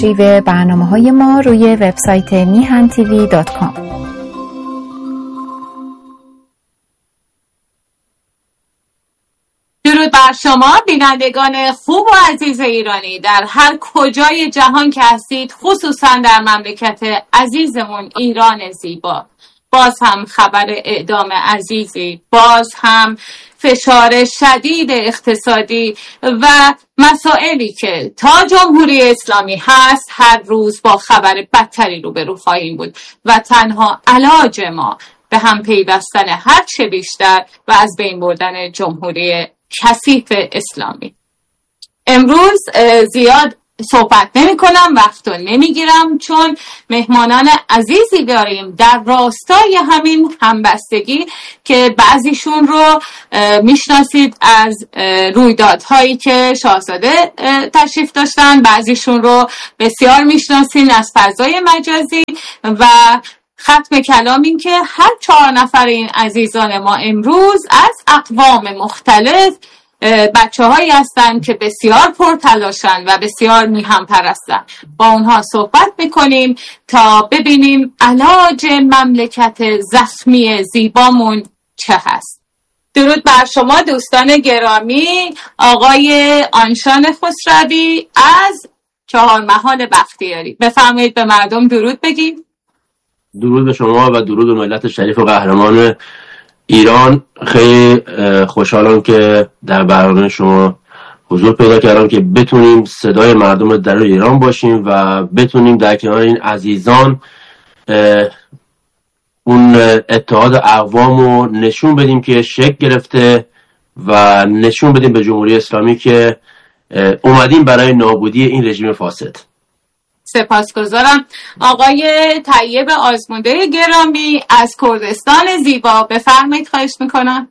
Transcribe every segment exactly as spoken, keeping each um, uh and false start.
آرشیو برنامه‌های ما روی وبسایت میهن تیوی دات کام. درود بر شما بینندگان خوب و عزیز ایرانی در هر کجای جهان که هستید، خصوصا در مملکت عزیزمون ایران زیبا. باز هم خبر اعدام عزیزی، باز هم فشار شدید اقتصادی و مسائلی که تا جمهوری اسلامی هست هر روز با خبر بدتری روبرو خواهیم بود و تنها علاج ما به هم پیوستن هر چه بیشتر و از بین بردن جمهوری کثیف اسلامی. امروز زیاد صحبت نمی کنم، وقت رو نمی گیرم، چون مهمانان عزیزی داریم در راستای همین همبستگی که بعضیشون رو میشناسید از رویدادهایی که شاهزاده تشریف داشتن، بعضیشون رو بسیار میشناسین از فضای مجازی و ختم کلام این که هر چهار نفر این عزیزان ما امروز از اقوام مختلف بچه هایی هستن که بسیار پرتلاشن و بسیار میهم پرستن. با اونها صحبت میکنیم تا ببینیم علاج مملکت زخمی زیبامون چه هست. درود بر شما دوستان گرامی. آقای آنشان خسروی از چهار محال بختیاری، بفرمایید به مردم درود بگید. درود به شما و درود به ملت شریف و قهرمان ایران. خیلی خوشحالم که در برنامه شما حضور پیدا کردم که بتونیم صدای مردم در ایران باشیم و بتونیم در کنار این عزیزان اون اتحاد اقوام رو نشون بدیم که شکل گرفته و نشون بدیم به جمهوری اسلامی که اومدیم برای نابودی این رژیم فاسد. سپاسگزارم. آقای طیب آزموده گرامی از کردستان زیبا، بفرمایید، خواهش میکنم.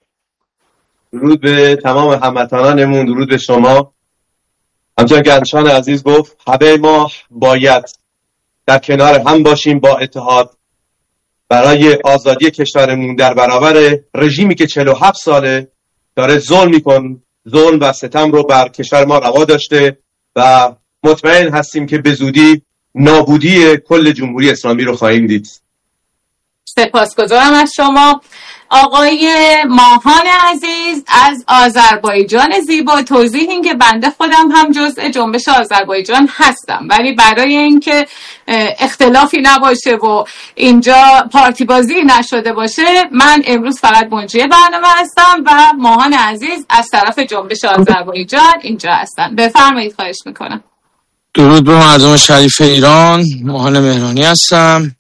درود به تمام هموطنانمون، درود به شما. همچنان که انشان عزیز گفت، همه ما باید در کنار هم باشیم با اتحاد برای آزادی کشورمون در برابر رژیمی که چهل و هفت ساله داره ظلم میکن، ظلم و ستم رو بر کشور ما روا داشته و مطمئن هستیم که به زودی نابودی کل جمهوری اسلامی رو خواهیم دید. سپاسگزارم از شما. آقای ماهان عزیز از آذربایجان زیبا، توضیح این که بنده خودم هم جزء جنبش آذربایجان هستم، ولی برای اینکه اختلافی نباشه و اینجا پارتی بازی نشده باشه، من امروز فقط منجی برنامه هستم و ماهان عزیز از طرف جنبش آذربایجان اینجا هستن. بفرمایید، خواهش میکنم. درود به مردم شریف ایران. ماهان مهرانی هستم.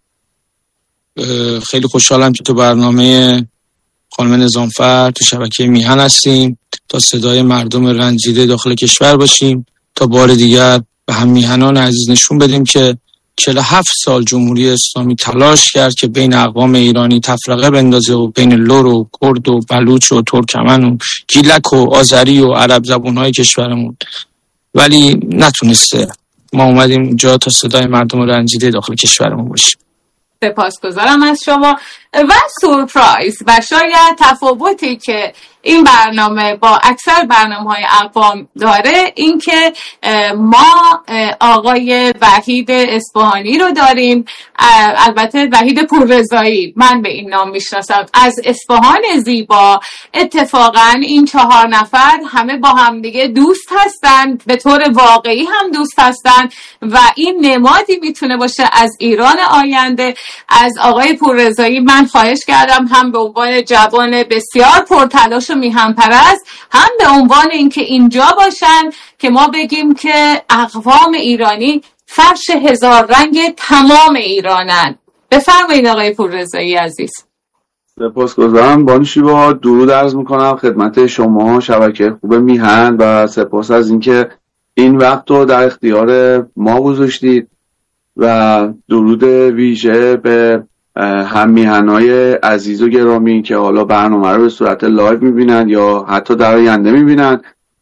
خیلی خوشحالم که تو برنامه خانم نظامفر تو شبکه میهن هستیم تا صدای مردم رنجیده داخل کشور باشیم، تا بار دیگر به هم میهنان عزیز نشون بدیم که چهل و هفت سال جمهوری اسلامی تلاش کرد که بین اقوام ایرانی تفرقه بندازه و بین لور و کرد و بلوچ و ترکمن و گیلک و آذری و عرب زبونهای کشورمون، ولی نتونسته. ما اومدیم اینجا تا صدای مردم رنجیده داخل کشورمون باشیم. سپاسگزارم از شما. و سورپرایز و شاید تفاوتی که این برنامه با اکثر برنامه‌های اقوام داره این که ما آقای وحید اصفهانی رو داریم، البته وحید پوررضایی، من به این نام میشناسم، از اصفهان زیبا. اتفاقا این چهار نفر همه با هم دیگه دوست هستن، به طور واقعی هم دوست هستن و این نمادی میتونه باشه از ایران آینده. از آقای پوررضایی من خواهش کردم هم به عنوان جوان بسیار پرتلاش و میهم پرست، هم به عنوان اینکه اینجا باشن که ما بگیم که اقوام ایرانی فرش هزار رنگ تمام ایرانن. بفرمایید آقای پوررضایی عزیز. سپاسگزارم بانو شیوا. درود عرض میکنم خدمت شما شبکه خوب میهن و سپاس از اینکه این وقت رو در اختیار ما گذاشتید و درود ویژه به هم میهنای عزیز و گرامی که حالا برنامه رو به صورت لایو میبینن یا حتی در آینده میبینن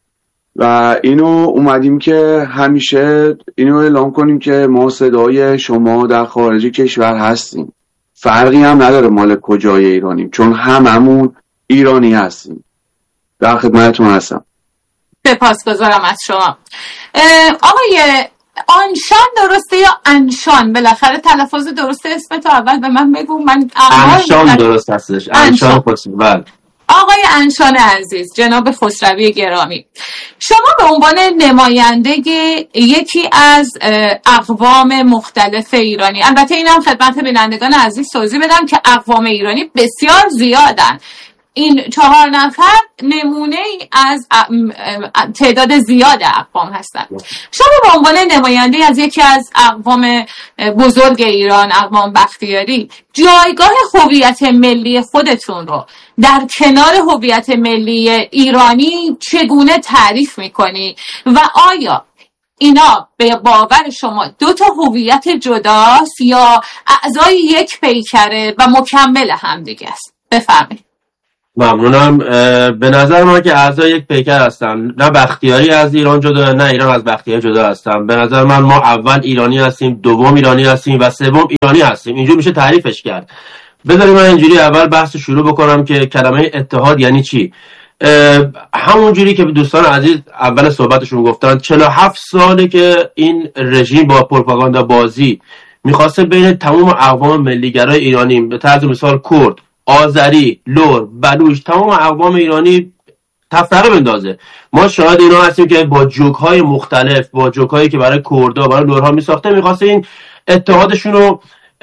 و اینو اومدیم که همیشه اینو اعلام کنیم که ما صدای شما در خارج کشور هستیم، فرقی هم نداره مال کجای ایرانیم، چون هممون ایرانی هستیم. در خدمتتون هستم. سپاسگزارم از شما. آقای آنشان درسته یا انشان؟ بالاخره تلفظ درسته اسمتو اول به من بگو. من انشان درست هستش. انشان خسروی. آقای انشان عزیز، جناب خسروی گرامی، شما به عنوان نماینده یکی از اقوام مختلف ایرانی، البته اینم خدمت بینندگان عزیز توضیح بدم که اقوام ایرانی بسیار زیادن، این چهار نفر نمونه ای از تعداد زیاد اقوام هستند. شما به عنوان نماینده از یکی از اقوام بزرگ ایران، اقوام بختیاری، جایگاه هویت ملی خودتون رو در کنار هویت ملی ایرانی چگونه تعریف میکنی و آیا اینا به باور شما دو تا هویت جداست یا اعضای یک پیکره و مکمل هم دیگه است؟ بفرمایید. ممنونم. به نظر من که اعضای یک پیکر هستن، نه بختیاری از ایران جدا نه ایران از بختیاری جدا هستن. به نظر من ما اول ایرانی هستیم، دوم ایرانی هستیم و سوم ایرانی هستیم. اینجوری میشه تعریفش کرد. بذارید من اینجوری اول بحث شروع بکنم که کلمه اتحاد یعنی چی. همون جوری که دوستان عزیز اول صحبتشون گفتن، چهل و هفت ساله که این رژیم با پروپاگاندا بازی میخواسته بین تمام اقوام ملیگرای ایرانی، به طرز مثال کرد، آذری، لور، بلوچ، تمام اقوام ایرانی تفرقه بندازه. ما شاهد اینا هستیم که با جوک‌های مختلف، با جوک‌هایی که برای کردها، برای لورها میساخته، میخواسته این اتحادشون رو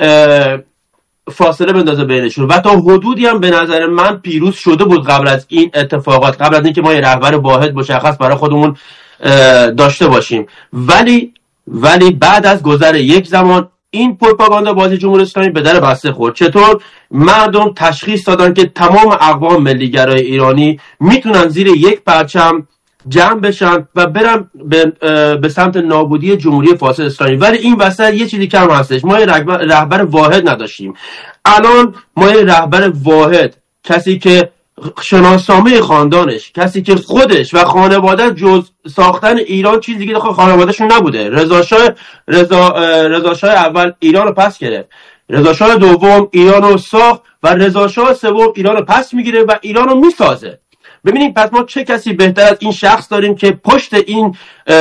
فاصله بندازه بینشون و تا حدودی هم به نظر من پیروز شده بود قبل از این اتفاقات، قبل از اینکه ما یه رهبر واحد مشخص برای خودمون داشته باشیم. ولی ولی بعد از گذر یک زمان این پروپاگاندا بازی جمهوری اسلامی به در بسته خورد. چطور؟ مردم تشخیص دادن که تمام اقوام ملیگرای ایرانی میتونن زیر یک پرچم جمع بشن و برن به, به سمت نابودی جمهوری فاسد اسلامی. ولی این وسط یه چیزی کم هستش، ما یه رهبر واحد نداشتیم. الان ما یه رهبر واحد، کسی که شناسنامه خاندانش، کسی که خودش و خانواده جز ساختن ایران چیز دیگه داخل خانوادهشون نبوده. رضا شاه رضا رضا شاه اول ایران رو پس گرفت، رضا شاه دوم ایران رو ساخت و رضا شاه سوم ایران رو پس میگیره و ایران رو میسازه. ببینید پس ما چه کسی بهتر از این شخص داریم که پشت این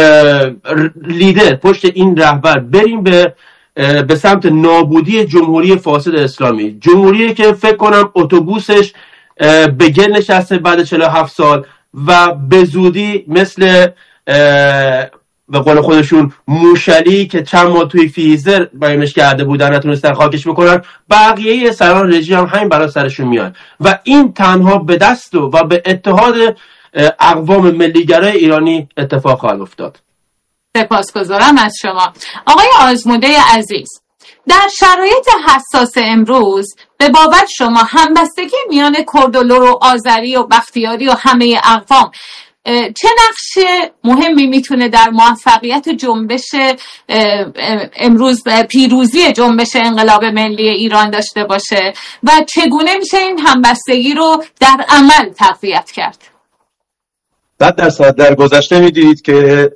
لیدر، پشت این رهبر بریم به به سمت نابودی جمهوری فاسد اسلامی. جمهوری که فکر کنم اتوبوسش به گل نشسته بعد چهل و هفت سال و به زودی مثل به قول خودشون موشلی که چند ماه توی فیزر بیانش کرده بودن نتونستن خاکش بکنن، بقیه سران رژیم هم همین برای سرشون میاد و این تنها به دست و, و به اتحاد اقوام ملیگرای ایرانی اتفاق خواهد افتاد. سپاسگزارم از شما. آقای آزموده عزیز، در شرایط حساس امروز به باور شما همبستگی میان کرد و لور و آذری و بختیاری و همه اقوام چه نقش مهمی میتونه در موفقیت جنبش امروز، پیروزی جنبش انقلاب ملی ایران داشته باشه و چگونه میشه این همبستگی رو در عمل تقویت کرد؟ صد درصد در گذشته میدید که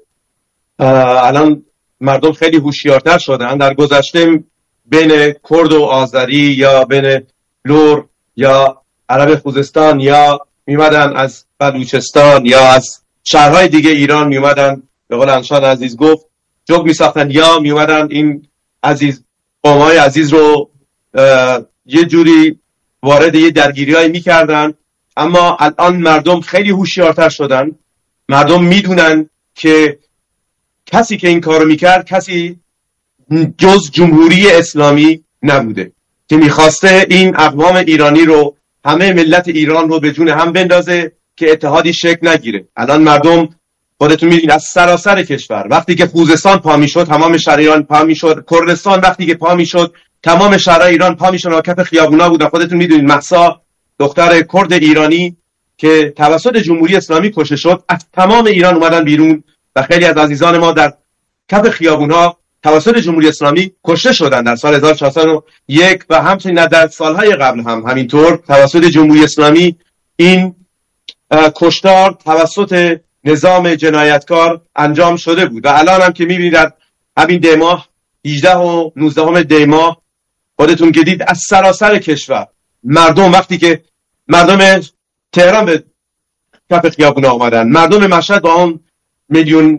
الان مردم خیلی هوشیارتر شدن. در گذشته بین کرد و آذری یا بین لور یا عرب خوزستان یا میمدن از بلوچستان یا از شهرهای دیگه ایران میومدن، به قول انشان عزیز گفت، جوک میساختن یا میومدن این عزیز قومای عزیز رو یه جوری وارد یه درگیری های میکردن. اما الان مردم خیلی هوشیارتر شدن. مردم میدونن که کسی که این کارو میکرد کسی جز جمهوری اسلامی نبوده که میخواسته این اقوام ایرانی رو، همه ملت ایران رو به جون هم بندازه که اتحادی شکل نگیره. الان مردم خودتون میدونید از سراسر کشور، وقتی که خوزستان پا میشد تمام شهر ایران پا میشد، کردستان وقتی که پا میشد تمام شهرهای ایران پا میشدن و کف خیابونا بودن. خودتون میدونید مهسا دختر کرد ایرانی که توسط جمهوری اسلامی کشته شد، از تمام ایران اومدن بیرون و خیلی از عزیزان ما در کف خیابونا توسط جمهوری اسلامی کشته شدن در سال هزار و چهارصد و یک و همچنین در سالهای قبل هم همینطور توسط جمهوری اسلامی این کشتار توسط نظام جنایتکار انجام شده بود. و الان هم که میبینید در همین دی ماه هجده و نوزده دی ماه خودتون که دید از سراسر کشور مردم، وقتی که مردم تهران به کف خیابونا آمدن، مردم مشهد با اون میلیون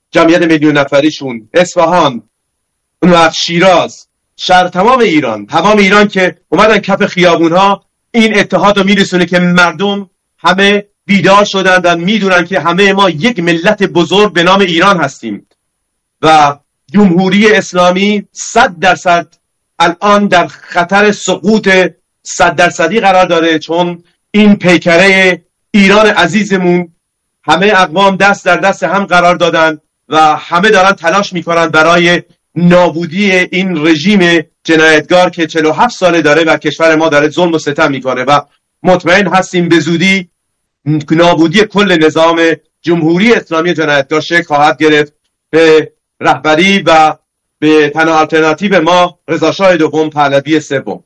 جمعیت میلیون نفریشون، اصفهان، اون وقت شیراز، شهر تمام ایران، تمام ایران که اومدن کف خیابونها، این اتحاد رو میرسونه که مردم همه بیدار شدند و میدونن که همه ما یک ملت بزرگ به نام ایران هستیم و جمهوری اسلامی صد درصد الان در خطر سقوط صد درصدی قرار داره، چون این پیکره ایران عزیزمون همه اقوام دست در دست هم قرار دادن و همه دارن تلاش میکنن برای نابودی این رژیم جنایتگار که چهل و هفت ساله داره و کشور ما داره ظلم و ستم میکنه و مطمئن هستیم به زودی نابودی کل نظام جمهوری اسلامی جنایتگار شکل خواهد گرفت به رهبری و به تنها آلترناتیو ما رضاشاه دوم پهلوی سوم.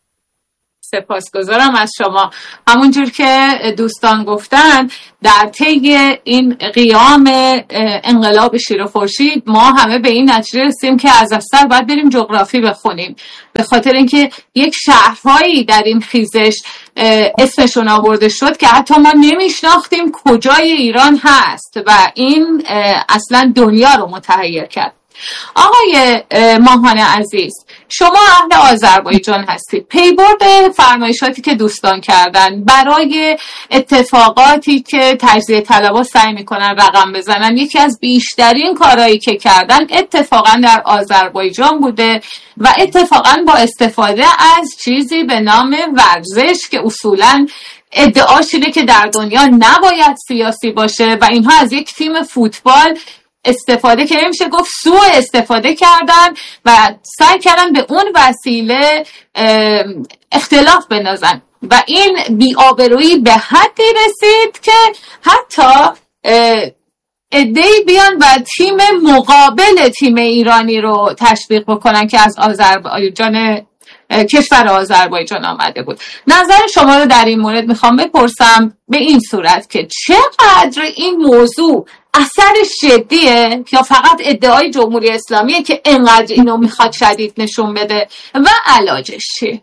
سپاسگزارم از شما. همونجور که دوستان گفتن در طی این قیام انقلاب شیر و خورشید ما همه به این نتیجه رسیدیم که از اصل باید بریم جغرافی بخونیم، به خاطر اینکه یک شهرهایی در این خیزش اسمشون آورده شد که حتی ما نمیشناختیم کجای ایران هست و این اصلا دنیا رو متحیر کرد. آقای ماهان عزیز، شما اهل آذربایجان هستید. پیبرد فرمایشاتی که دوستان کردن برای اتفاقاتی که تجزیه طلبها سعی میکنن رقم بزنن، یکی از بیشترین کارهایی که کردن اتفاقا در آذربایجان بوده و اتفاقا با استفاده از چیزی به نام ورزش که اصولاً ادعاش اینه که در دنیا نباید سیاسی باشه و اینها از یک تیم فوتبال استفاده که نمیشه گفت سوء استفاده کردن و سعی کردن به اون وسیله اختلاف بندازن و این بی‌آبرویی به حدی رسید که حتی عده‌ای بیان و تیم مقابل تیم ایرانی رو تشویق بکنن که از آذربایجان کشور آذربایجان آمده بود. نظر شما رو در این مورد میخوام بپرسم به این صورت که چقدر این موضوع اثر شدیه یا فقط ادعای جمهوری اسلامیه که انقدر اینو میخواد شدید نشون بده و علاجش چیه؟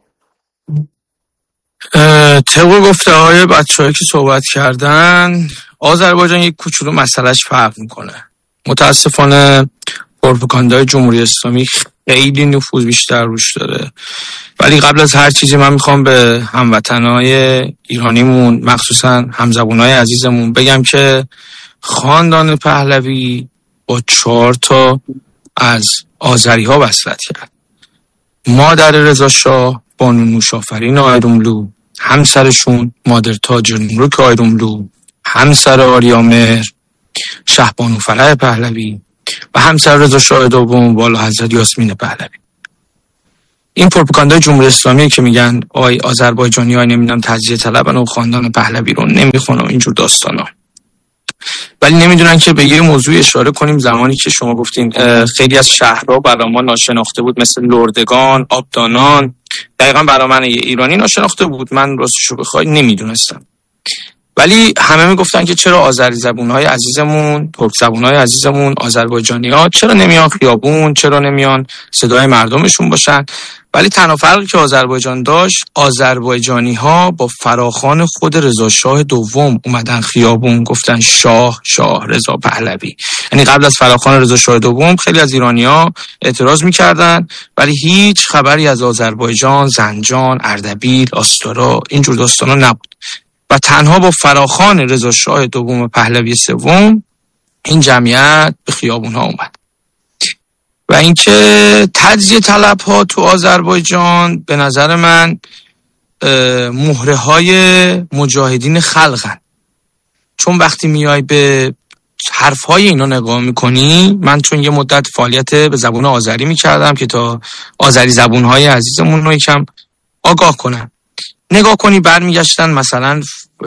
طبق گفته های بچه هایی که صحبت کردن، آذربایجان یک کوچولو مسئلهش فرق میکنه. متاسفانه پروپاگاندای جمهوری اسلامی خیلی نفوذ بیشتر روش داره، ولی قبل از هر چیزی من میخوام به هموطنهای ایرانیمون مخصوصا همزبونهای عزیزمون بگم که خاندان پهلوی با چهار تا از آذری ها وصلت کرد. مادر رضا شاه بانو نوشافرین آیروملو، همسرشون مادر تاج نمرک آیروملو، همسر آریامهر شهبانو فرح پهلوی و همسر رضا شاه دوم والا حضرت یاسمین پهلوی. این پروپاگاندای جمهوری اسلامی که میگن آی آذربایجانی‌ها نمیدونم تجزیه طلبن و خاندان پهلوی رو نمیخونه و اینجور داستانا، ولی نمیدونن که به یه موضوع اشاره کنیم. زمانی که شما گفتین خیلی از شهرها برای ما ناشناخته بود، مثل لردگان، آبدانان، دقیقا برای من ایرانی ناشناخته بود، من راستشو بخوای نمیدونستم، ولی همه میگفتن که چرا آذری زبونهای عزیزمون، ترک زبونهای عزیزمون، آذربایجانی‌ها چرا نمیان خیابون، چرا نمیان صدای مردمشون باشن. ولی تنها فرقی که آذربایجان داشت، آذربایجانی‌ها با فراخوان خود رضا شاه دوم اومدن خیابون، گفتن شاه شاه رضا پهلوی. یعنی قبل از فراخوان رضا شاه دوم خیلی از ایرانی‌ها اعتراض می‌کردن، ولی هیچ خبری از آذربایجان، زنجان، اردبیل، آستارا اینجور داستانا نبود و تنها با فراخوان رضا شاه دوم پهلوی سوم این جمعیت به خیابون‌ها اومد. و اینکه تجزیه طلب ها تو آذربایجان به نظر من مهره های مجاهدین خلقن، چون وقتی میای به حرف های اینا نگاه میکنی، من چون یه مدت فعالیت به زبان آذری میکردم که تا آذری زبون های عزیزمون رو یکم آگاه کنم، نگاه کنی برمیگشتن مثلا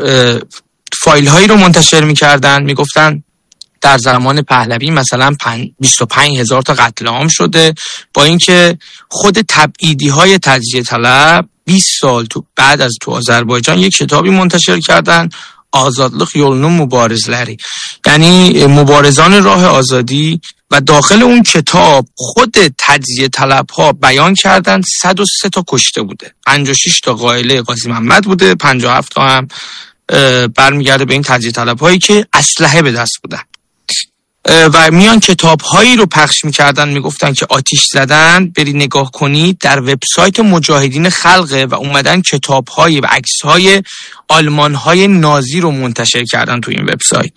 فایل هایی رو منتشر میکردن، میگفتن در زمان پهلوی مثلا بیست و پنج هزار تا قتل عام شده، با اینکه خود تبعیدی های تجزیه طلب بیست سال تو بعد از تو آذربایجان یک کتابی منتشر کردن، آزادلıq یولunun مبارزلری، یعنی مبارزان راه آزادی، و داخل اون کتاب خود تجزیه طلب ها بیان کردن صد و سه تا کشته بوده، پنجاه و شش تا قائله قاضی محمد بوده، پنجاه و هفت تا هم برمیگرده به این تجزیه طلب هایی که اسلحه به دست بودن. و میان کتاب هایی رو پخش میکردن، میگفتن که آتیش زدن، بری نگاه کنید در وبسایت مجاهدین خلقه و اومدن کتاب های و عکس های آلمان های نازی رو منتشر کردن تو این وبسایت.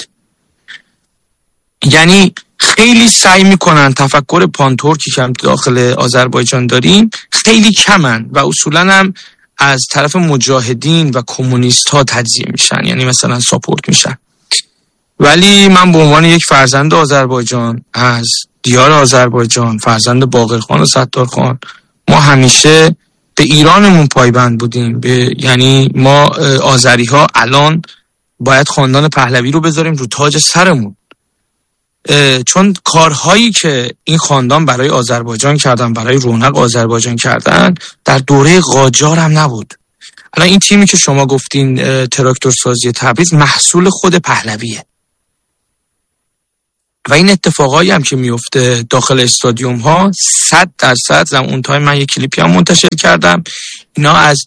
یعنی خیلی سعی میکنن تفکر پانتورکی که هم داخل آذربایجان داریم خیلی کمن و اصولا هم از طرف مجاهدین و کمونیست ها تجزیه میشن، یعنی مثلا ساپورت میشن. ولی من به عنوان یک فرزند آذربایجان از دیار آذربایجان، فرزند باقرخان و ستارخان، ما همیشه به ایرانمون پایبند بودیم. به یعنی ما آذری ها الان باید خاندان پهلوی رو بذاریم رو تاج سرمون، چون کارهایی که این خاندان برای آذربایجان کردن، برای رونق آذربایجان کردن، در دوره قاجار هم نبود. الان این تیمی که شما گفتین تراکتور سازی تبریز محصول خود پهلویه و این اتفاقایی هم که میفته داخل استادیوم ها صد درصد زم اون تایم من یک کلیپی هم منتشر کردم، اینا از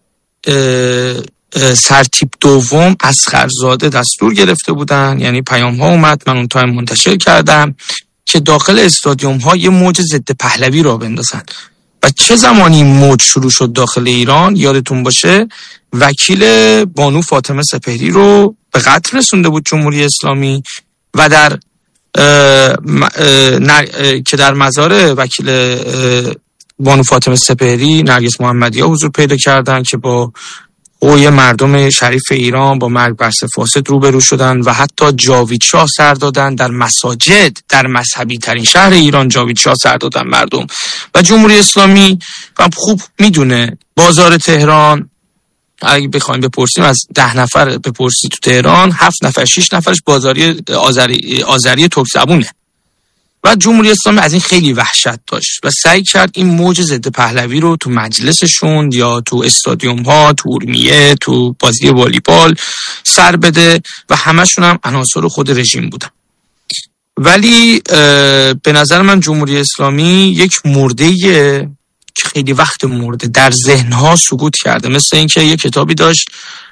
سرتیپ دوم اصغرزاده دستور گرفته بودن، یعنی پیام ها اومد، من اون تایم منتشر کردم که داخل استادیوم ها یه موج ضد پهلوی را بندازن. و چه زمانی موج شروع شد داخل ایران یادتون باشه، وکیل بانو فاطمه سپهری رو به قتل رسونده بود جمهوری اسلامی و در اه اه اه که در مزار وکیل بانو فاطمه سپهری نرگس محمدی‌ها حضور پیدا کردن که با اوی مردم شریف ایران با مرگ بر فاسد روبرو شدن و حتی جاوید شاه سر دادن در مساجد در مذهبی ترین شهر ایران. جاوید شاه سر دادن مردم و جمهوری اسلامی و خوب میدونه بازار تهران، اگه بخوایم بپرسیم از ده نفر بپرسی تو تهران هفت نفر شش نفرش بازاری آذری آذری ترک زبونه و جمهوری اسلامی از این خیلی وحشت داشت و سعی کرد این موج ضد پهلوی رو تو مجلسشون یا تو استادیوم ها، تو اورمیه، تو بازی والیبال سر بده و همشون هم عناصر خود رژیم بودن. ولی به نظر من جمهوری اسلامی یک مرده‌ایه که خیلی وقت مرده، در ذهنها سقوط کرده. مثل اینکه یک کتابی داشت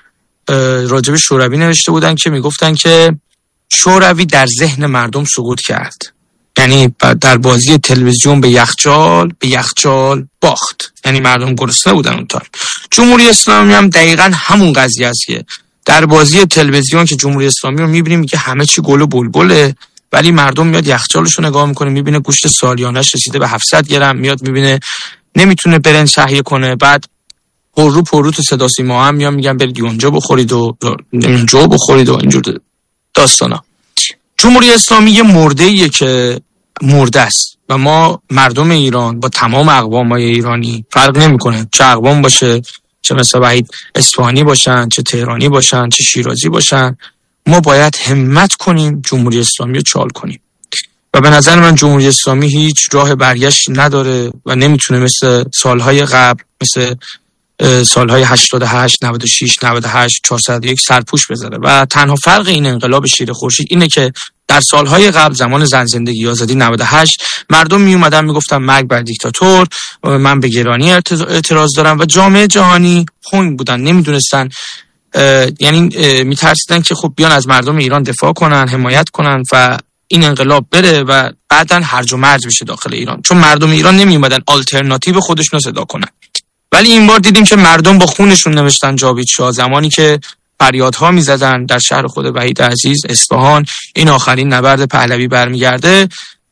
راجع به شوروی نوشته بودن که میگفتن که شوروی در ذهن مردم سقوط کرد، یعنی در بازی تلویزیون به یخچال به یخچال باخت، یعنی مردم گرسنه بودن اون تایم. جمهوری اسلامی هم دقیقاً همون قضیه است که در بازی تلویزیون که جمهوری اسلامی رو میبینیم که همه چی گل و بلبله، ولی مردم میاد یخچالشو نگاه میکنه میبینه گوشت سالیانش رسیده به هفتصد گرم، میاد میبینه نمیتونه برنج تهیه کنه، بعد پررو پررو تو صدا سیما هم میان میگن برید اونجا بخورید و اونجا بخورید و اینجور داستانا. جمهوری اسلامی یه مرده‌ایه که مرده است و ما مردم ایران با تمام اقوام‌های ایرانی فرق نمی‌کنه، چه اقوام باشه، چه مثلا وحید اصفهانی باشن، چه تهرانی باشن، چه شیرازی باشن، ما باید همت کنیم جمهوری اسلامی رو چال کنیم و به نظر من جمهوری اسلامی هیچ راه برگشت نداره و نمیتونه مثل سالهای قبل، مثل سالهای هشتاد و هشت، نود و شش، نود و هشت، چهارصد و یک سرپوش بذاره. و تنها فرق این انقلاب شیر خورشید اینه که در سالهای قبل زمان زن زندگی آزادی نود و هشت مردم می اومدن میگفتن مرگ بر دیکتاتور، من به گرانی اعتراض دارم و جامعه جهانی خنگ بودن، نمیدونستن، یعنی میترسیدن که خب بیان از مردم ایران دفاع کنن، حمایت کنن و این انقلاب بره و بعدن هرج و مرج بشه داخل ایران، چون مردم ایران نمی اومدن آلترناتیو خودشون رو صدا کنن. ولی این بار دیدیم که مردم با خونشون نوشتن جاوید شاه، زمانی که فریادها میزدن در شهر خود وحید عزیز اصفهان این آخرین نبرد پهلوی برمیگرده،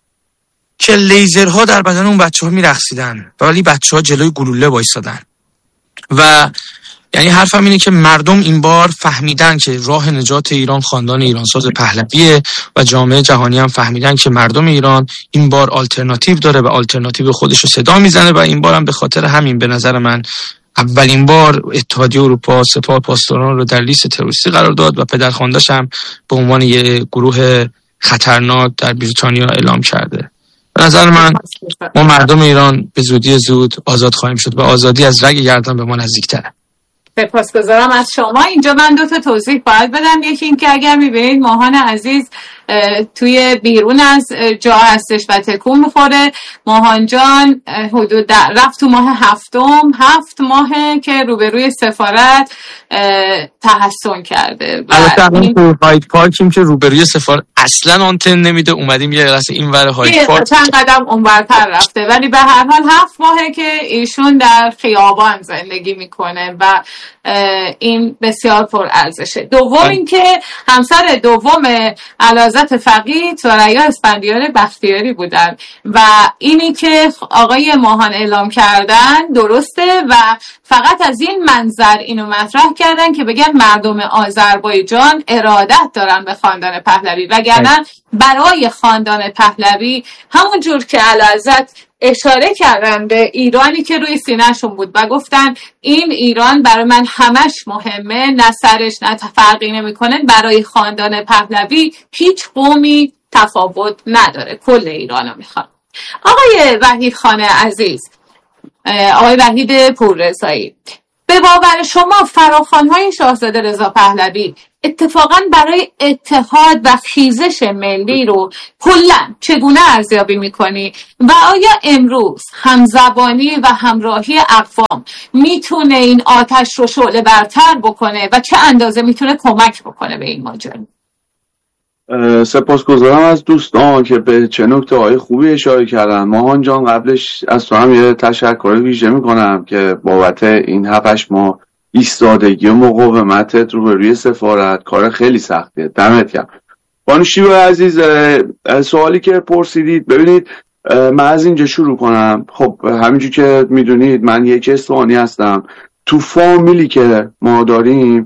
که لیزرها در بدن اون بچه‌ها میرقصیدن ولی بچه‌ها جلوی گلوله وایسادن. و یعنی حرفم اینه که مردم این بار فهمیدن که راه نجات ایران خاندان ایرانساز پهلویه و جامعه جهانی هم فهمیدن که مردم ایران این بار آلترناتیو داره و آلترناتیو خودش رو صدا میزنه و این بار هم به خاطر همین به نظر من اولین بار اتحادیه اروپا سپاه پاسداران رو در لیست تروریستی قرار داد و پدرخوانده‌اش هم به عنوان یک گروه خطرناک در بریتانیا اعلام کرده. به نظر من ما مردم ایران به زودی زود آزاد خواهیم شد و آزادی از رگ گردن به ما نزدیک‌تره. سپاسگزارم از شما. اینجا من دو تا توضیح باید بدم. یکی این که اگر میبینید ماهان عزیز توی بیرون از جا هستش و تکون میخوره، ماهان جان حدود رفت تو ماه هفتم هفت ماهه که روبروی سفارت تحسن کرده و البته تو هاید پارکیم که روبروی سفارت اصلا آنتن نمیده، اومدیم یه لحظه این ور هاید پارک چند قدم اونورتر رفته، ولی به هر حال هفت ماهه که ایشون در خیابان زندگی میکنه و این بسیار پر ارزشه. دوم این که همسر دوم اعلیحضرت فقیه ثریا اسفندیار بختیاری بودن و اینی که آقای ماهان اعلام کردن درسته و فقط از این منظر اینو مطرح کردن که بگن مردم آذربایجان ارادت دارن به خاندان پهلوی، وگرنه برای خاندان پهلوی همون جور که اعلیحضرت اشاره کردن به ایرانی که روی سینه‌شون بود و گفتن این ایران برای من همش مهمه، نه سرش نه فرقی نمیکنه، برای خاندان پهلوی هیچ قومی تفاوت نداره، کل ایرانو میخوان. آقای وحید خان عزیز، آقای وحید پوررضایی، به باور شما فراخوان‌های شاهزاده رضا پهلوی اتفاقاً برای اتحاد و خیزش ملی رو کلاً چگونه ارزیابی می‌کنی و آیا امروز همزبانی و همراهی اقوام میتونه این آتش رو شعله برتر بکنه و چه اندازه میتونه کمک بکنه به این ماجرا؟ سپاسگزارم از دوستان که به چه نکته‌های خوبی اشاره کردن. ماهان جان، قبلش از تو هم یه تشکر ویژه میکنم که بابت این هفتش ماه ایستادگی و مقاومتت رو به روی سفارت، کار خیلی سختیه، دمت گرم. بانو شیوا عزیز، سوالی که پرسیدید، ببینید من از اینجا شروع کنم. خب همینجور که میدونید من یک اصفهانی هستم. تو فامیلی که ما داریم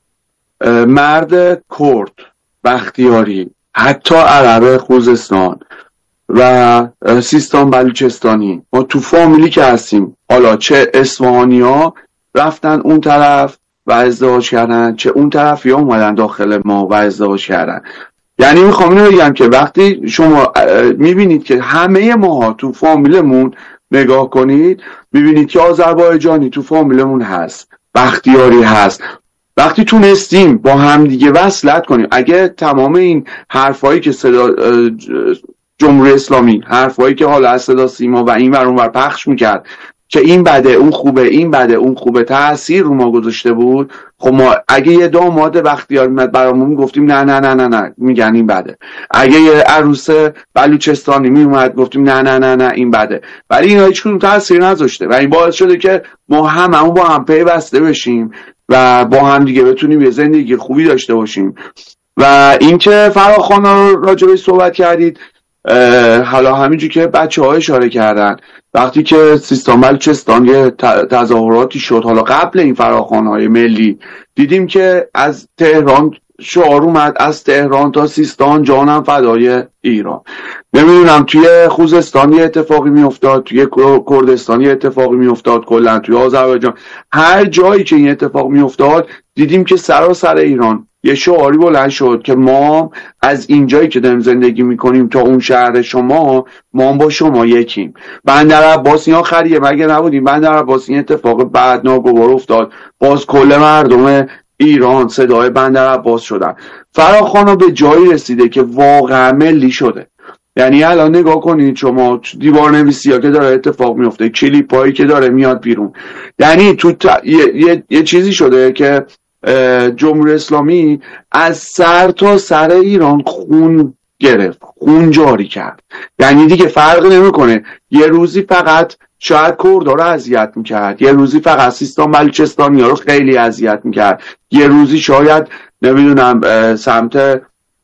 مرد کرد، بختیاری، حتی عرب خوزستان و سیستان بلوچستانی، ما تو فامیلی که هستیم، حالا چه اصفهانی ها رفتن اون طرف و ازدواج کردن، چه اون طرفی ها اومدن داخل ما و ازدواج کردن. یعنی میخوام اینو بگم که وقتی شما میبینید که همه ماها تو فامیلمون نگاه کنید، میبینید که آذربایجانی تو فامیلمون هست، بختیاری هست. وقتی تونستیم با هم دیگه وصلت کنیم، اگه تمام این حرفایی که صدا جمهوری اسلامی، حرفایی که حالا از صدا سیما و این ور اون ور پخش میکرد که این بده اون خوبه، این بده اون خوبه، تأثیر رو ما گذاشته بود، خب ما اگه یه داماد بختیاری میاد برامون گفتیم نه نه نه نه نه میگن این بده، اگه یه عروس بلوچستانی میومد گفتیم نه نه نه نه این بده، ولی اینا هیچ کدوم تأثیر نذاشته و این باعث شده که ما هممون با هم پیوسته بشیم و با هم دیگه بتونیم یه زندگی خوبی داشته باشیم. و اینکه فراخوان رو راجبش صحبت کردید، حالا همینجور که بچه ها اشاره کردن، وقتی که سیستان بلوچستان یه تظاهراتی شد، حالا قبل این فراخوان های ملی، دیدیم که از تهران شعار اومد از تهران تا سیستان جانم فدای ایران. نمیدونم توی خوزستان یه اتفاقی میافتاد، توی کردستان یه اتفاقی میافتاد، کلا توی آذربایجان، هر جایی که این اتفاق میافتاد دیدیم که سراسر ایران یه شعاری بلند شد که ما از این جایی که داریم زندگی میکنیم تا اون شهر شما، ما با شما یکیم. بندر عباس اینا خریه مگه نبودیم؟ بندر عباس این اتفاق بعد ناگوار افتاد، باز کل مردم ایران صدای بندر عباس شدن. فراخوانا به جایی رسیده که واقعا ملی شده. یعنی الان نگاه کنید شما دیوار نویسی ها که داره اتفاق میفته، کلیپ هایی که داره میاد بیرون، یعنی تو تا... یه... یه... یه چیزی شده که جمهوری اسلامی از سر تا سر ایران خون گرفت، خون جاری کرد. یعنی دیگه فرق نمیکنه، یه روزی فقط شاید کردها رو اذیت میکرد، یه روزی فقط سیستان بلوچستانی ها رو خیلی اذیت میکرد، یه روزی شاید نمیدونم سمت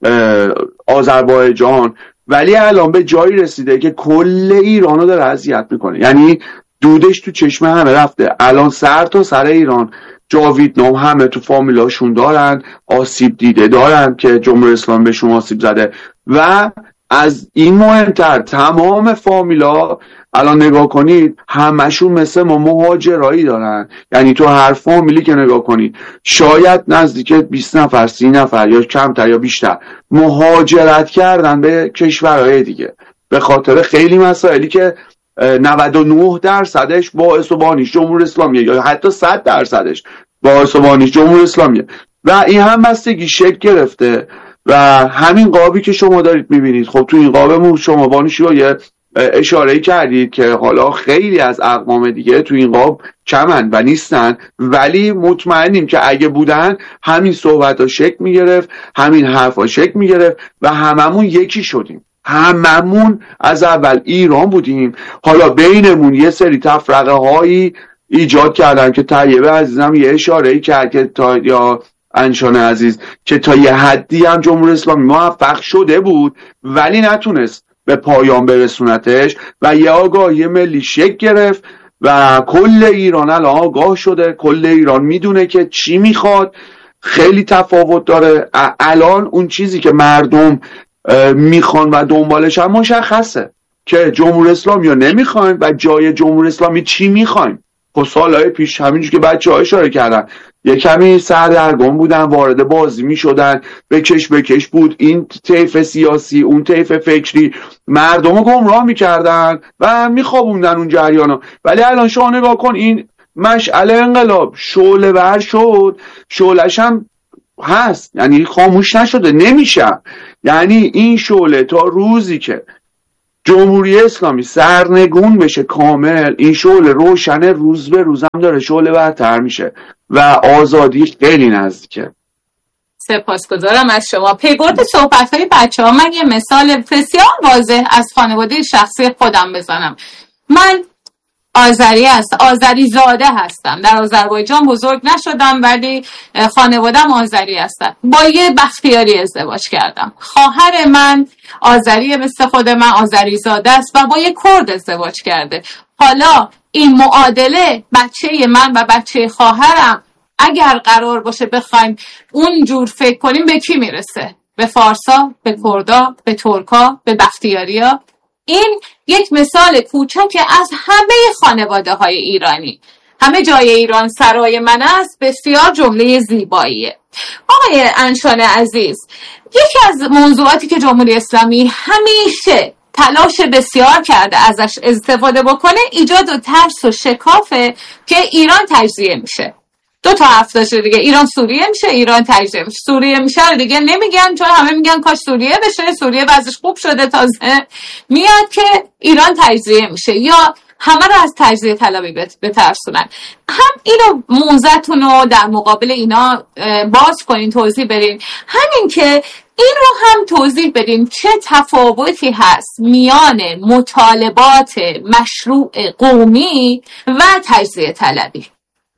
آذربایجان، ولی الان به جایی رسیده که کل ایران رو داره اذیت میکنه. یعنی دودش تو چشم همه رفته. الان سر تا سر ایران جاوید نام همه تو فامیلاشون دارن، آسیب دیده دارن که جمهوری اسلامی بهشون آسیب زده. و از این مهمتر تمام فامیلا الان نگاه کنید همشون مثل ما مهاجرایی دارن. یعنی تو هر فامیلی که نگاه کنید شاید نزدیک بیست نفر سی نفر یا کمتر یا بیشتر مهاجرت کردن به کشورهای دیگه به خاطر خیلی مسائلی که نود و نه درصدش باعث و بانیش جمهوری اسلامی یا حتی صد درصدش واسوانیش جمهوری اسلامیه و این هم بستگی شکل گرفته و همین قابی که شما دارید میبینید. خب تو این قابمون شما بانشی با یه اشاره کردید که حالا خیلی از اقوام دیگه تو این قاب کمن و نیستن، ولی مطمئنیم که اگه بودن همین صحبت ها شکل میگرفت، همین حرف ها شکل میگرفت و هممون یکی شدیم. هممون از اول ایران بودیم. حالا بینمون یه سری تفرقه هایی ایجاد کردن که طیبه عزیزم یه اشاره کرد که تا یا انشان عزیز که تا یه حدی هم جمهوری اسلامی موفق شده بود ولی نتونست به پایان برسونتش و یه آگاهی ملی شکل گرفت و کل ایران الان آگاه شده، کل ایران میدونه که چی میخواد. خیلی تفاوت داره. الان اون چیزی که مردم میخوان و دنبالش هم مشخصه که جمهوری اسلامی رو نمیخوایم و جای جمهوری اسلامی چی میخوایم. خب سالهای پیش همینجور که بچه ها اشاره کردن یه کمی سردرگم بودن، وارد بازی می شدن، بکش بکش بود، این طیف سیاسی اون طیف فکری مردم رو گمراه می کردن و می خوابوندن اون جریانو. ولی الان شما نگاه کن، این مشعل انقلاب شعله ور شد، شعله‌ش هم هست، یعنی خاموش نشده، نمیشه. یعنی این شعله تا روزی که جمهوری اسلامی سرنگون بشه کامل، این شعله روشنه، روز به روزم داره شعله برتر میشه و آزادی خیلی نزدیکه. سپاسگزارم از شما. پیگرد صحبت‌های بچه‌ها من یه مثال بسیار واضح از خانواده شخصی خودم بزنم. من آذری هستم، آذری زاده هستم. در آذربایجان بزرگ نشدم ولی خانواده‌ام آذری هستن. با یه بختیاری ازدواج کردم. خواهر من آذری مثل خود من آذری زاده است و با یه کرد ازدواج کرده. حالا این معادله بچه من و بچه خواهرم اگر قرار باشه بخوایم اونجور فکر کنیم به کی میرسه؟ به فارسا، به کردا، به ترکا، به بختیاریا. این یک مثال کوچک از همه خانواده های ایرانی. همه جای ایران سرای من است بسیار جمله زیباییه. آقای انشان عزیز، یکی از موضوعاتی که جمهوری اسلامی همیشه تلاش بسیار کرده ازش استفاده بکنه ایجاد و ترس و شکافه که ایران تجزیه میشه. دو تا هفته دیگه ایران سوریه میشه، ایران تجزیه میشه. سوریه میشه دیگه نمیگن چون همه میگن کاش سوریه بشه، سوریه وضعش خوب شده تازه میاد که ایران تجزیه میشه یا همه رو از تجزیه طلبی بترسونن. هم اینو موزتون رو در مقابل اینا باز کنین، توضیح بدین. همین که این رو هم توضیح بدین چه تفاوتی هست میان مطالبات مشروع قومی و تجزیه طلبی.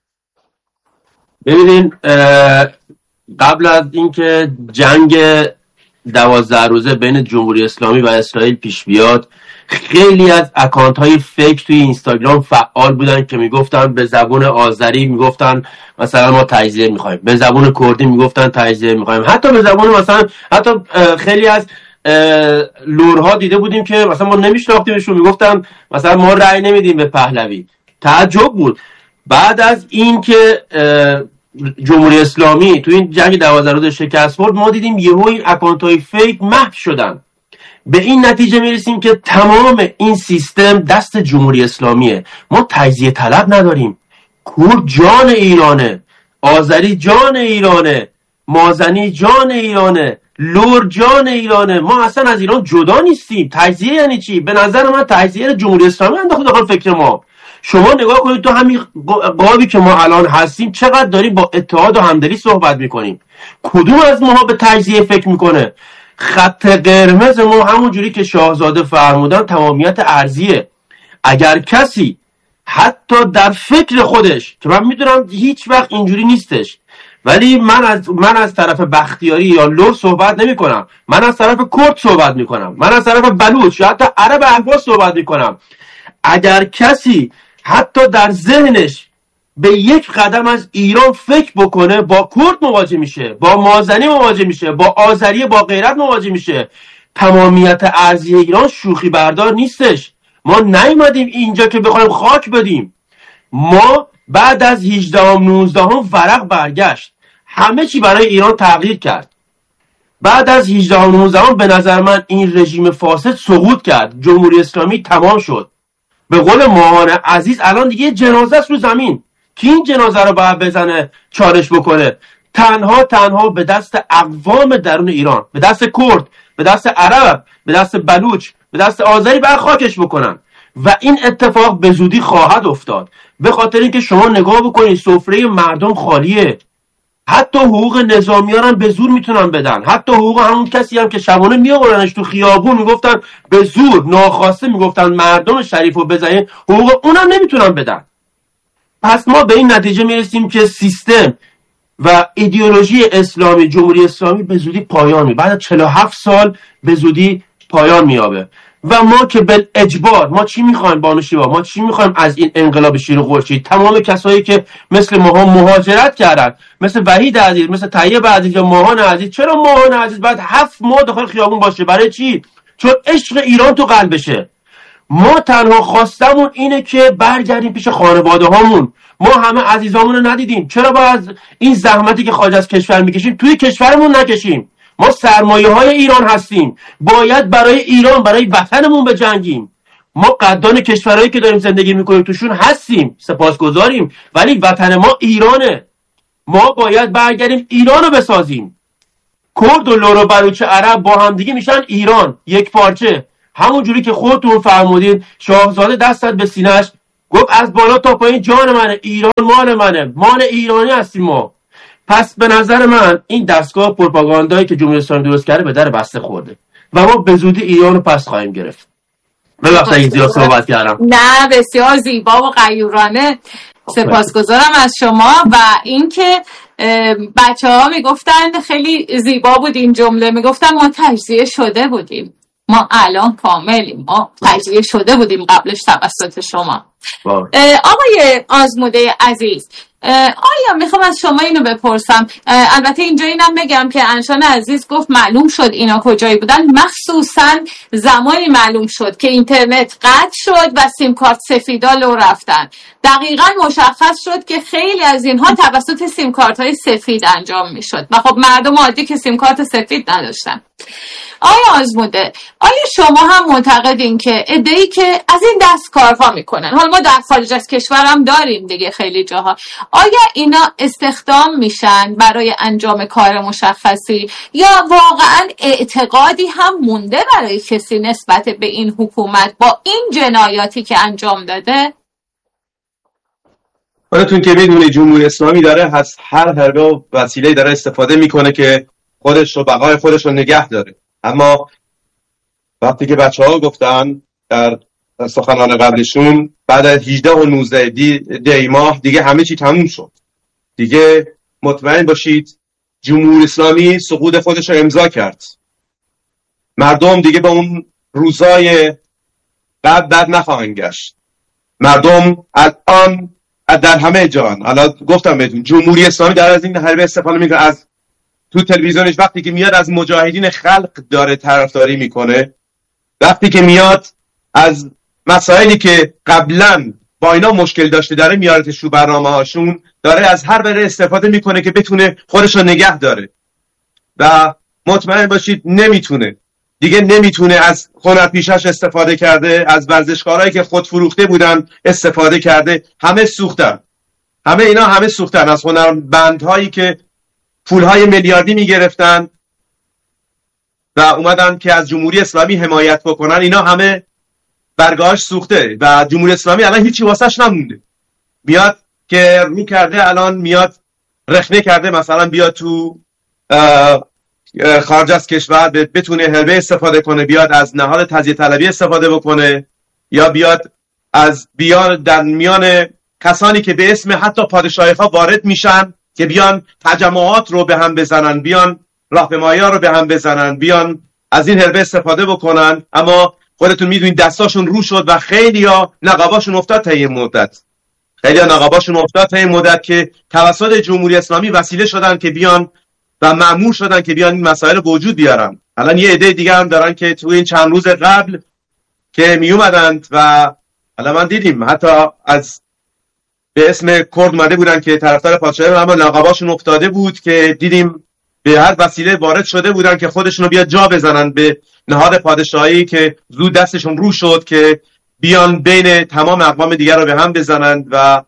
ببینین قبل از اینکه جنگ دوازده روزه بین جمهوری اسلامی و اسرائیل پیش بیاد، خیلی از اکانت های فیک توی اینستاگرام فعال بودن که میگفتن به زبون آذری میگفتن مثلا ما تجزیه میخوایم، به زبون کردی میگفتن تجزیه میخوایم، حتی به زبون مثلا حتی خیلی از لورها دیده بودیم که مثلا ما نمیشناختیمشون، میگفتن مثلا ما رأی نمیدیم به پهلوی. تعجب بود. بعد از این که جمهوری اسلامی تو این جنگ دوازده روزه شکست خورد، ما دیدیم یهو این اکانت‌های فیک محو شدن. به این نتیجه میرسیم که تمام این سیستم دست جمهوری اسلامیه. ما تجزیه طلب نداریم. کرد جان ایرانه، آذری جان ایرانه، مازنی جان ایرانه، لور جان ایرانه. ما اصلا از ایران جدا نیستیم. تجزیه یعنی چی؟ به نظر من تجزیه جمهوری اسلامی انداخته داخل فکر ما. شما نگاه کنید تو همین قابی که ما الان هستیم چقدر داریم با اتحاد و همدلی صحبت میکنیم. کدوم از ماها به تجزیه فکر میکنه؟ خط قرمز ما همون جوری که شاهزاده فرمودن تمامیت ارضیه. اگر کسی حتی در فکر خودش، که من میدونم هیچ وقت اینجوری نیستش، ولی من از من از طرف بختیاری یا لور صحبت نمی کنم، من از طرف کرد صحبت میکنم، من از طرف بلوچ یا حتی عرب اهواز صحبت میکنم. اگر کسی حتی در ذهنش به یک قدم از ایران فکر بکنه، با کرد مواجه میشه، با مازنی مواجه میشه، با آذری با غیرت مواجه میشه. تمامیت ارضی ایران شوخی بردار نیستش. ما نیومدیم اینجا که بخوایم خاک بدیم. ما بعد از هجدهم نوزدهم ورق برگشت، همه چی برای ایران تغییر کرد. بعد از هجدهم نوزدهم به نظر من این رژیم فاسد سقوط کرد، جمهوری اسلامی تمام شد. به قول ماهان عزیز الان دیگه جنازه است رو زمین. کی این جنازه رو باید بزنه چالش بکنه؟ تنها تنها به دست اقوام درون ایران، به دست کرد، به دست عرب، به دست بلوچ، به دست آذری باید خاکش بکنن و این اتفاق به زودی خواهد افتاد. به خاطر اینکه شما نگاه بکنید سفره مردم خالیه. حتی حقوق نظامیان هم به زور میتونن بدن، حتی حقوق همون کسی هم که شبانه میآوردنش تو خیابون میگفتن به زور ناخواسته میگفتن مردم شریفو بزنین، حقوق اونم نمیتونن بدن. پس ما به این نتیجه میرسیم که سیستم و ایدئولوژی اسلامی، جمهوری اسلامی به زودی پایان می بعد از چهل و هفت سال به زودی پایان میابه و ما که به اجبار ما چی میخوایم بانو شیوا؟ ما چی میخوایم از این انقلاب شیر و خورشید؟ تمام کسایی که مثل ماها مهاجرت کردن، مثل وحید عزیز، مثل طیب عزیز یا ماهان عزیز، چرا ماهان عزیز بعد هفت ماه داخل خیابون باشه؟ برای چی؟ چون عشق ایران تو قلبشه. ما تنها خواستمون اینه که برگردیم پیش خانواده هامون. ما همه عزیزامون رو ندیدیم، چرا باید این زحمتی که خارج از کشور میکشیم توی کشورمون نکشیم؟ ما سرمایه های ایران هستیم، باید برای ایران، برای وطنمون بجنگیم. ما قدردان کشورهایی که داریم زندگی میکنیم توشون هستیم، سپاسگزاریم، ولی وطن ما ایرانه. ما باید برگردیم ایران رو بسازیم. کرد و لور و بلوچ عرب با هم دیگه میشن ایران، یک پارچه. همون جوری که خودتون فرمودین شاهزاده دستت به سینه‌اش گفت از بالا تا پایین جان منه، ایران مال منه، مال ایرانی هستیم ما. پس به نظر من این دستگاه پروپاگاندایی که جمهوری اسلامی درست کرده به در بسته خورده و ما به زودی ایران رو پس خواهیم گرفت. ببخشید اگه زیاد صحبت کردم. نه بسیار زیبا و غیورانه. سپاسگزارم از شما. و اینکه بچه ها میگفتن خیلی زیبا بود این جمله، میگفتن ما تجزیه شده بودیم، ما الان کاملیم، ما تجزیه شده بودیم قبلش توسط شما. آقای آزموده عزیز، آیا میخوام از شما اینو بپرسم، البته اینجا اینم بگم که انشان عزیز گفت معلوم شد اینا کجایی بودن، مخصوصا زمانی معلوم شد که اینترنت قطع شد و سیم کارت سفیدا لو رفتن. دقیقاً مشخص شد که خیلی از اینها توسط سیم کارت های سفید انجام میشد و خب مردم عادی که سیم کارت سفید نداشتن. آیا آزموده، آیا شما هم معتقدین که عده‌ای که از این دست کارها میکنن، حالا ما در خارج از کشور هم داریم دیگه خیلی جاها، آیا اینا استخدام میشن برای انجام کار مشخصی یا واقعا اعتقادی هم مونده برای کسی نسبت به این حکومت با این جنایاتی که انجام داده؟ خودتون که میدونی جمهوری اسلامی داره از هر حربه و وسیله داره استفاده میکنه که خودش رو بقای خودش رو نگه داره. اما وقتی که بچه ها گفتن در سخنان قبلشون بعد از هجده و نوزده دی, دی ماه دیگه همه چی تموم شد، دیگه مطمئن باشید جمهوری اسلامی سقوط خودش رو امضا کرد. مردم دیگه به اون روزای بعد بعد نخواهند گشت. مردم الان در همه جان، الان گفتم بهتون جمهوری اسلامی در از این حربه استفاده میکنه. از تو تلویزیونش وقتی که میاد از مجاهدین خلق داره طرفداری میکنه، وقتی که میاد از مسائلی که قبلا با اینا مشکل داشته داره میارتش رو برنامه هاشون، داره از هر بره استفاده میکنه که بتونه خودش رو نگه داره و مطمئن باشید نمیتونه دیگه نمیتونه از هنرپیشش استفاده کرده، از ورزشکارایی که خود فروخته بودن استفاده کرده، همه سوختن، همه اینا همه سوختن، از هنرمندهایی که پولهای میلیاردی میگرفتن و اومدن که از جمهوری اسلامی حمایت بکنن، اینا همه برگاهش سوخته و جمهوری اسلامی الان هیچی واسش نمونده. بیاد که رو کرده، الان میاد رخنه کرده، مثلا بیاد تو خارج از کشور بتونه حربه استفاده کنه، بیاد از نهاد تجزیه طلبی استفاده بکنه، یا بیاد از بیان در میان کسانی که به اسم حتی پادشاهی ها وارد میشن که بیان تجمعات رو به هم بزنن، بیان راهپیمایی‌ها رو به هم بزنن، بیان از این حربه استفاده بکنن. اما خودتون میدونید دستاشون رو شد و خیلیا نقاباشون افتاد تا این مدت، خیلیا نقاباشون افتاد تا این مدت که توسط جمهوری اسلامی وسیله شدن که بیان و مأمور شدن که بیان این مسائل به وجود بیارن. الان یه عده دیگه هم دارن که تو این چند روز قبل که می اومدند و الان من دیدیم حتی از به اسم کرد اومده بودن که طرفدار پادشاهی، اما نقاباشون افتاده بود که دیدیم به هر وسیله وارد شده بودن که خودشون رو بیاد جا بزنن به نهاد پادشاهی که زود دستشون رو شد که بیان بین تمام اقوام دیگر رو به هم بزنند و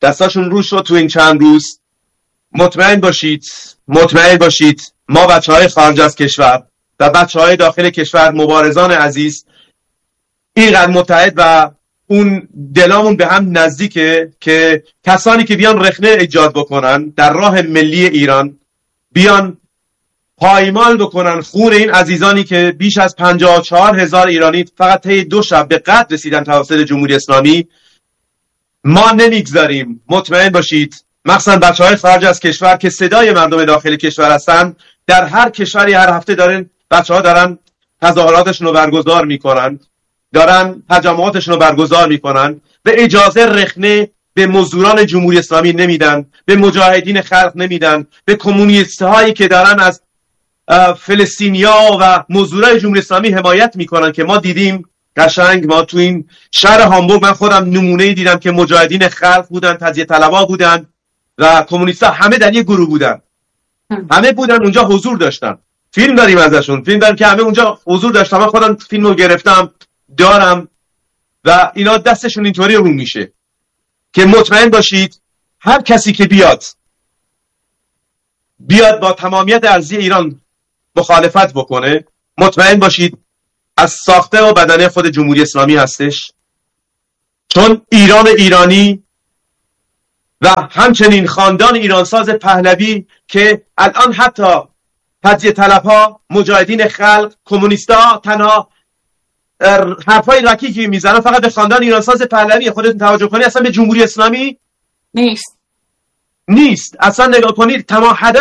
دستاشون روش رو تو این چند روز. مطمئن باشید مطمئن باشید ما بچه های خارج از کشور و بچه های داخل کشور، مبارزان عزیز، اینقدر متحد و اون دلامون به هم نزدیکه که کسانی که بیان رخنه ایجاد بکنن در راه ملی ایران، بیان پایمال بکنن خون این عزیزانی که بیش از پنجاه و چهار هزار ایرانی فقط طی دو شب به قتل رسیدن توسط جمهوری اسلامی، ما نمیگذاریم. مطمئن باشید مخصوصا بچه های خارج از کشور که صدای مردم داخل کشور هستن، در هر کشوری هر هفته دارن بچه ها دارن تظاهراتشون رو برگزار میکنن، دارن تجمعاتشون رو برگزار میکنن و اجازه رخنه به مزدوران جمهوری اسلامی نمیدن، به مجاهدین خلق نمیدن، به کمونیست هایی که دارن از فلسطینیا و مزدورای جمهوری اسلامی حمایت میکنن که ما دیدیم قشنگ. ما تو این شهر هامبورگ من خودم نمونه دیدم که مجاهدین خلق بودن، تجزیه طلبها بودن و کمونیستا همه در یک گروه بودن، همه بودن اونجا حضور داشتن. فیلم داریم ازشون، فیلم داریم که همه اونجا حضور داشتن. من خودم فیلمو گرفتم دارم و اینا دستشون اینطوری رو میشه که مطمئن باشید هر کسی که بیاد بیاد با تمامیت ارضی ایران مخالفت بکنه، مطمئن باشید از ساخته و بدنه خود جمهوری اسلامی هستش. چون ایران ایرانی و همچنین خاندان ایرانساز پهلوی که الان حتی تجزیه طلبها، مجاهدین خلق، کمونیستا تنها حرفای رکیکی میزنن فقط به خاندان ایرانساز پهلوی. خودتون توجه کنید اصلا به جمهوری اسلامی نیست نیست اصلا نگاه کنید. تمام